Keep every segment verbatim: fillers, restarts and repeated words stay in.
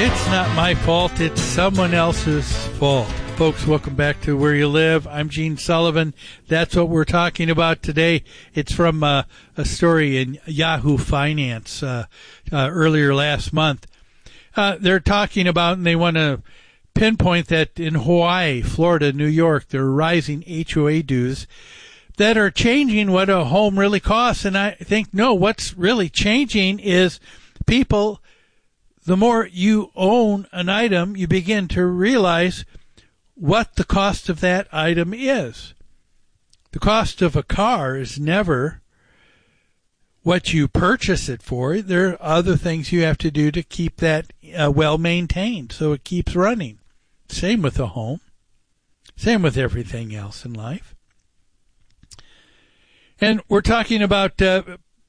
It's not my fault. It's someone else's fault. Folks, welcome back to Where You Live. I'm Gene Sullivan. That's what we're talking about today. It's from uh, a story in Yahoo Finance uh, uh, earlier last month. Uh, they're talking about, and they want to pinpoint that in Hawaii, Florida, New York, there are rising H O A dues that are changing what a home really costs. And I think, no, what's really changing is people, the more you own an item, you begin to realize what the cost of that item is. The cost of a car is never what you purchase it for. There are other things you have to do to keep that uh, well maintained so it keeps running. Same with a home. Same with everything else in life. And we're talking about uh,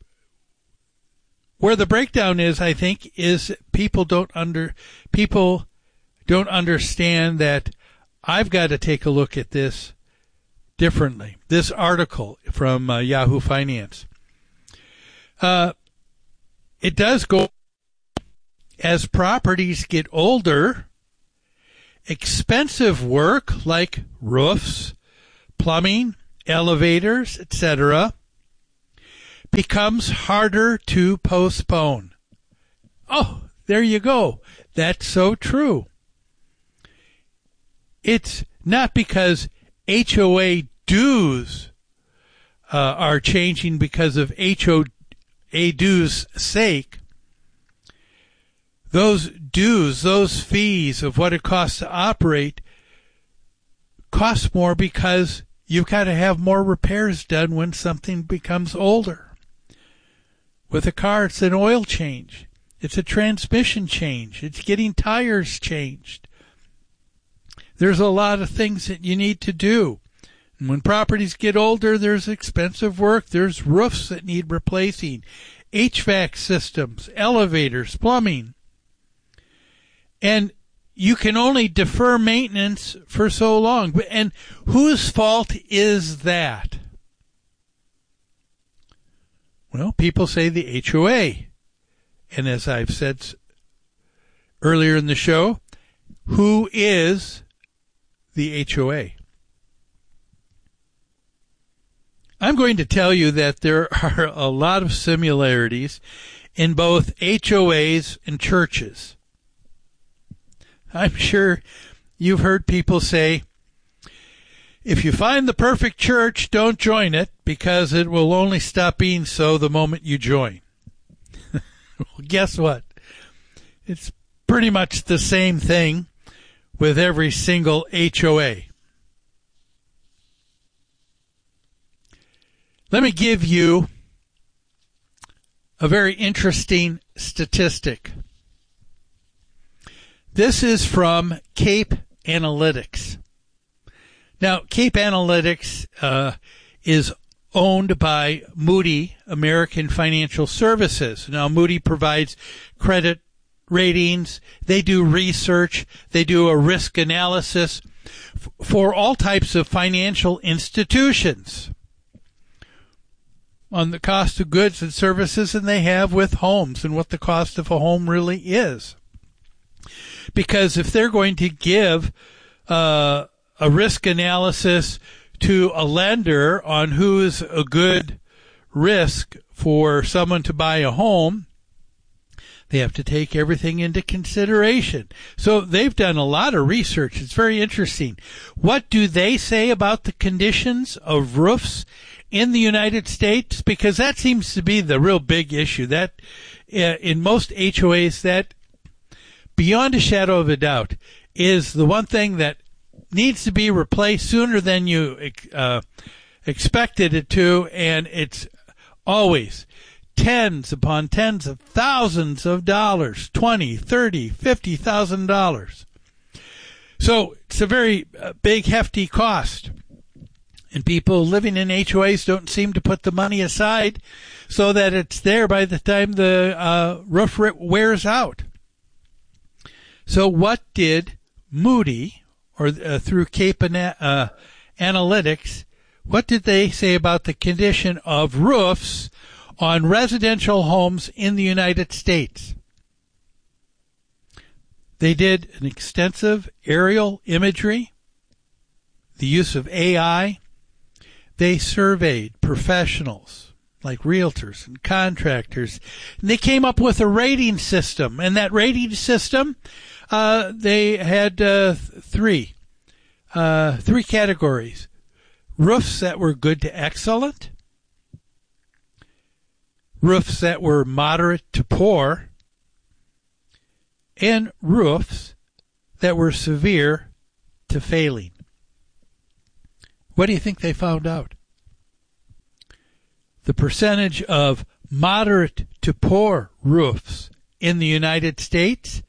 where the breakdown is, I think, is people don't under people don't understand that I've got to take a look at this differently. This article from uh, Yahoo Finance. Uh, it does go as properties get older, expensive work like roofs, plumbing, elevators, et cetera becomes harder to postpone. Oh, there you go. That's so true. It's not because H O A dues uh, are changing because of H O A dues' sake. Those dues, those fees of what it costs to operate cost more because you've got to have more repairs done when something becomes older. With a car, it's an oil change. It's a transmission change. It's getting tires changed. There's a lot of things that you need to do. And when properties get older, there's expensive work. There's roofs that need replacing, H V A C systems, elevators, plumbing. And you can only defer maintenance for so long. And whose fault is that? Well, people say the H O A. And as I've said earlier in the show, who is the H O A? I'm going to tell you that there are a lot of similarities in both H O As and churches. I'm sure you've heard people say, if you find the perfect church, don't join it because it will only stop being so the moment you join. Well, guess what? It's pretty much the same thing with every single H O A. Let me give you a very interesting statistic. This is from Cape Analytics. Now, Cape Analytics uh, is owned by Moody American Financial Services. Now, Moody provides credit ratings. They do research. They do a risk analysis f- for all types of financial institutions on the cost of goods and services, and they have with homes and what the cost of a home really is. Because if they're going to give uh, a risk analysis to a lender on who's a good risk for someone to buy a home, they have to take everything into consideration. So they've done a lot of research. It's very interesting. What do they say about the conditions of roofs in the United States? Because that seems to be the real big issue. That uh, in most H O As, that beyond a shadow of a doubt is the one thing that needs to be replaced sooner than you uh, expected it to, and it's always tens upon tens of thousands of dollars, twenty, thirty, fifty thousand dollars. So it's a very uh, big, hefty cost. And people living in H O As don't seem to put the money aside so that it's there by the time the uh, roof wears out. So what did Moody, or uh, through Cape Ana- uh, Analytics, what did they say about the condition of roofs on residential homes in the United States? They did an extensive aerial imagery, the use of A I. They surveyed professionals like realtors and contractors, and they came up with a rating system. And that rating system, uh, they had uh, three, uh, three categories: roofs that were good to excellent, roofs that were moderate to poor, and roofs that were severe to failing. What do you think they found out? The percentage of moderate to poor roofs in the United States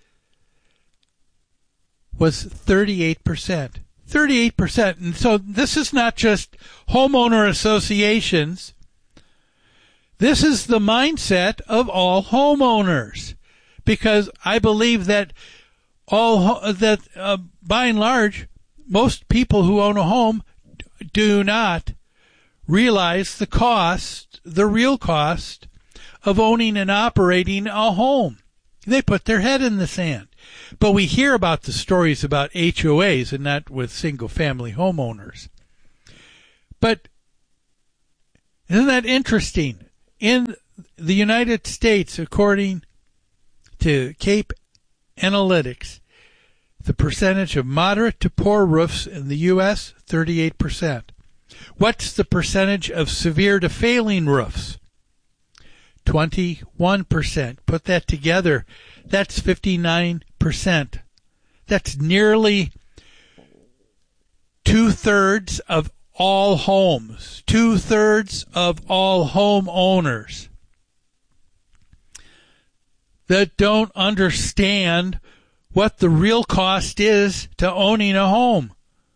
was thirty-eight percent. thirty-eight percent. And so this is not just homeowner associations. This is the mindset of all homeowners, because I believe that all that uh, by and large, most people who own a home do not realize the cost, the real cost of owning and operating a home. They put their head in the sand. But we hear about the stories about H O As and not with single-family homeowners. But isn't that interesting? In the United States, according to Cape Analytics, the percentage of moderate to poor roofs in the U S, thirty-eight percent. What's the percentage of severe to failing roofs? twenty-one percent. Put that together, that's fifty-nine percent. That's nearly two-thirds of all homes, two-thirds of all homeowners that don't understand what the real cost is to owning a home.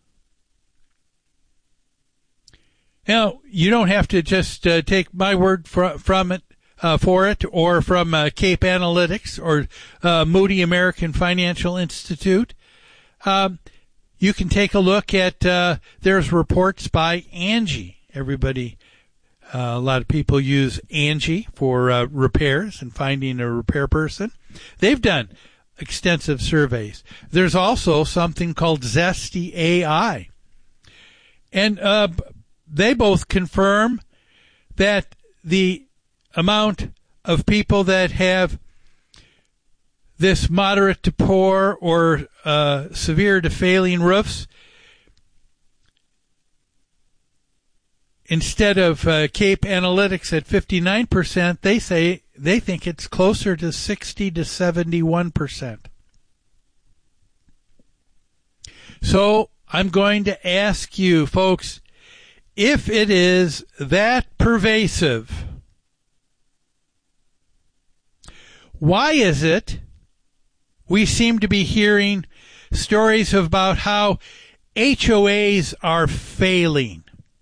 Now, you don't have to just uh, take my word for, from it, uh, for it, or from uh, Cape Analytics or uh, Moody American Financial Institute. Um, you can take a look at, uh, there's reports by Angie. Everybody, uh, a lot of people use Angie for uh, repairs and finding a repair person. They've done extensive surveys. There's also something called Zesty A I. And uh, they both confirm that the amount of people that have this moderate to poor or uh, severe to failing roofs, instead of uh, Cape Analytics at fifty-nine percent, they say they think it's closer to sixty to seventy-one percent. So I'm going to ask you, folks, if it is that pervasive, why is it we seem to be hearing stories about how H O As are failing?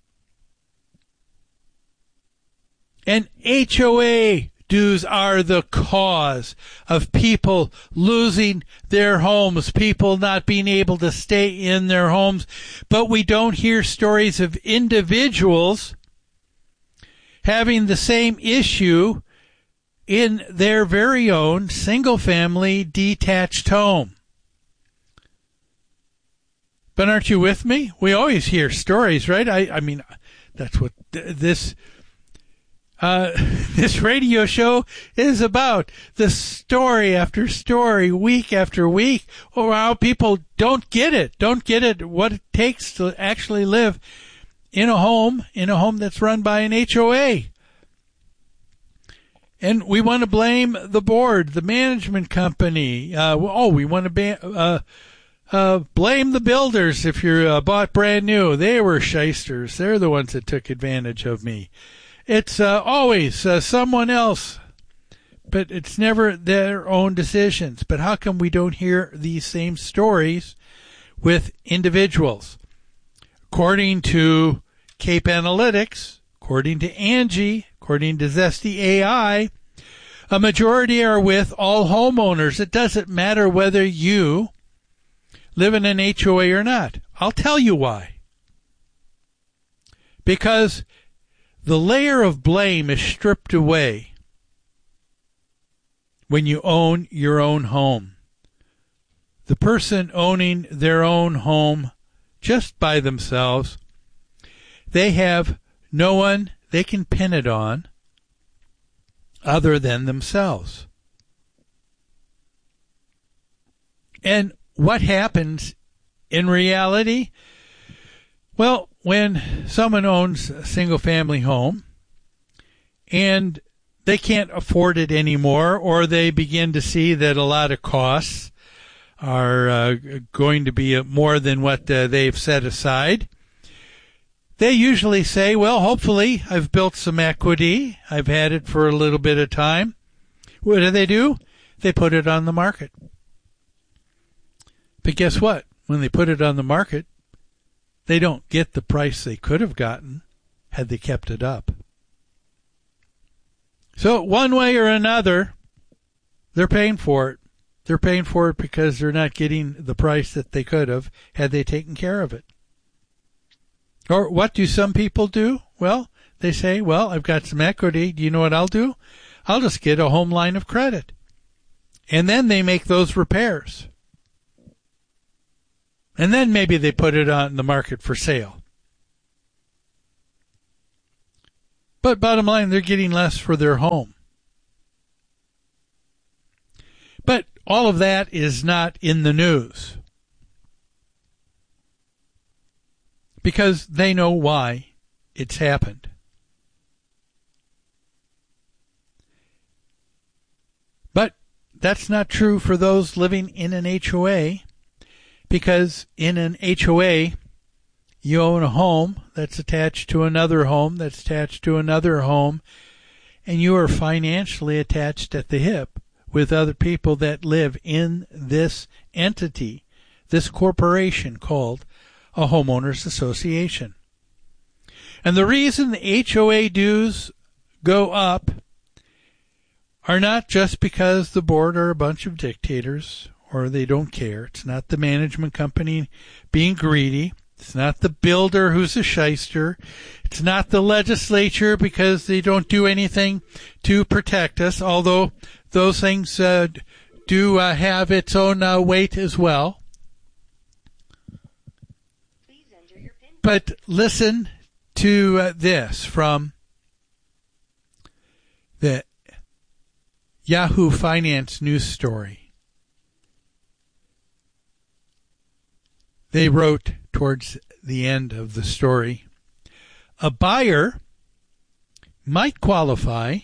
And H O A dues are the cause of people losing their homes, people not being able to stay in their homes. But we don't hear stories of individuals having the same issue in their very own single-family detached home. But aren't you with me? We always hear stories, right? I, I mean, that's what th- this... Uh, this radio show is about, the story after story, week after week, or how people don't get it, don't get it, what it takes to actually live in a home, in a home that's run by an H O A. And we want to blame the board, the management company. Uh, oh, we want to ba- uh, uh, blame the builders if you're uh, bought brand new. They were shysters. They're the ones that took advantage of me. It's uh, always uh, someone else, but it's never their own decisions. But how come we don't hear these same stories with individuals? According to Cape Analytics, according to Angie, according to Zesty A I, a majority are with all homeowners. It doesn't matter whether you live in an H O A or not. I'll tell you why. Because the layer of blame is stripped away when you own your own home. the person owning their own home just by themselves, they have no one they can pin it on other than themselves. And what happens in reality? Well, when someone owns a single-family home and they can't afford it anymore, or they begin to see that a lot of costs are uh, going to be more than what uh, they've set aside, they usually say, well, hopefully I've built some equity. I've had it for a little bit of time. What do they do? They put it on the market. But guess what? When they put it on the market, they don't get the price they could have gotten had they kept it up. So one way or another, they're paying for it. They're paying for it because they're not getting the price that they could have had they taken care of it. Or what do some people do? Well, they say, well, I've got some equity. Do you know what I'll do? I'll just get a home line of credit. And then they make those repairs. And then maybe they put it on the market for sale. But bottom line, they're getting less for their home. But all of that is not in the news, because they know why it's happened. But that's not true for those living in an H O A, because in an H O A, you own a home that's attached to another home that's attached to another home, and you are financially attached at the hip with other people that live in this entity, this corporation called a homeowners association. And the reason the H O A dues go up are not just because the board are a bunch of dictators or they don't care. It's not the management company being greedy. It's not the builder who's a shyster. It's not the legislature because they don't do anything to protect us, although those things uh, do uh, have its own uh, weight as well. Please enter your PIN. But listen to uh, this from the Yahoo Finance news story. They wrote towards the end of the story, a buyer might qualify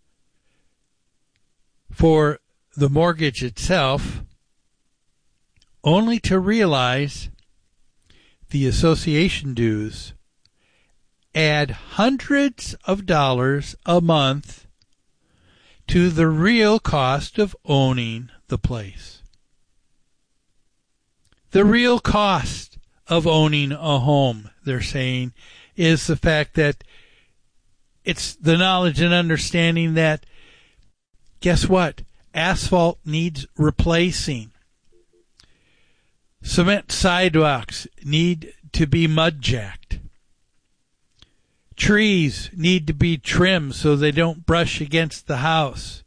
for the mortgage itself only to realize the association dues add hundreds of dollars a month to the real cost of owning the place. The real cost of owning a home, they're saying, is the fact that it's the knowledge and understanding that, guess what? Asphalt needs replacing. Cement sidewalks need to be mud jacked. Trees need to be trimmed so they don't brush against the house.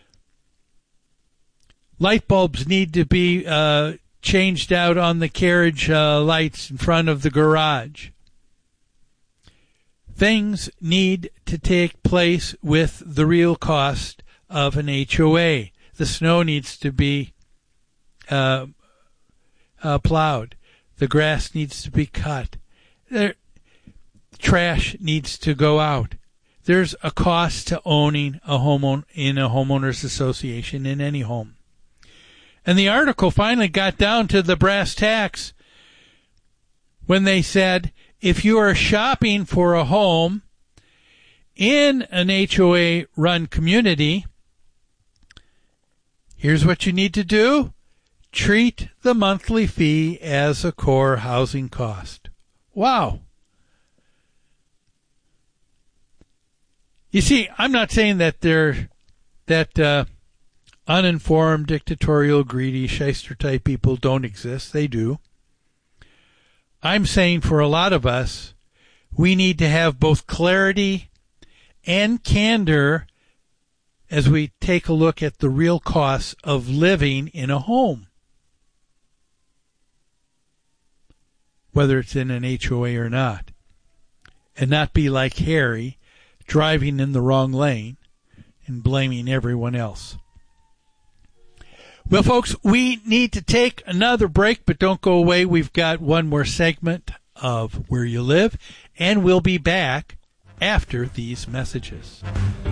Light bulbs need to be uh, changed out on the carriage uh, lights in front of the garage. Things need to take place with the real cost of an H O A. The snow needs to be uh, uh, plowed. The grass needs to be cut. There, trash needs to go out. There's a cost to owning a home in a homeowners association in any home. And the article finally got down to the brass tacks when they said, if you are shopping for a home in an H O A-run community, here's what you need to do. Treat the monthly fee as a core housing cost. Wow. You see, I'm not saying that they're that uh, uninformed, dictatorial, greedy, shyster-type people don't exist. They do. I'm saying for a lot of us, we need to have both clarity and candor as we take a look at the real costs of living in a home. whether it's in an H O A or not, and not be like Harry, driving in the wrong lane and blaming everyone else. Well, folks, we need to take another break, but don't go away. We've got one more segment of Where You Live, and we'll be back after these messages.